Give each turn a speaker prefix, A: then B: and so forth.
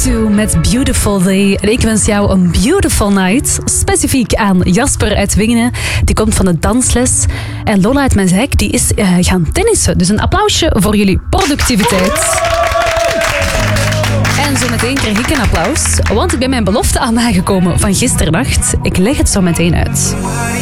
A: U2 met Beautiful Day. En ik wens jou een beautiful night. Specifiek aan Jasper uit Wingenen. Die komt van de dansles. En Lola uit Menzijk, die is gaan tennissen. Dus een applausje voor jullie productiviteit. En zo meteen krijg ik een applaus. Want ik ben mijn belofte aan nagekomen van gisternacht. Ik leg het zo meteen uit.